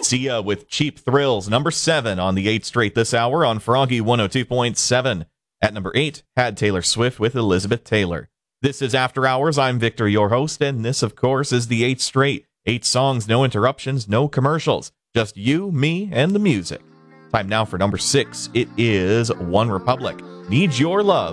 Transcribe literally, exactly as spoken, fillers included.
Sia with Cheap Thrills, number seven on the eight straight this hour on Froggy one oh two point seven. At number eight, had Taylor Swift with Elizabeth Taylor. This is After Hours. I'm Victor, your host, and this, of course, is the eight straight. Eight songs, no interruptions, no commercials. Just you, me, and the music. Time now for number six. It is One Republic. Need Your Love.